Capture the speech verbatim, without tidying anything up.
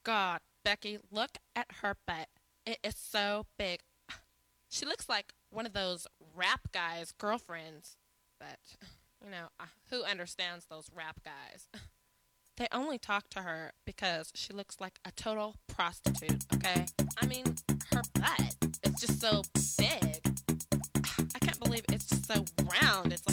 God, Becky, look at her butt. It is so big. She looks like one of those rap guys' girlfriends. But, you know, uh, who understands those rap guys? They only talk to her because she looks like a total prostitute, okay? I mean, her butt is just so big. I can't believe it's just so round. It's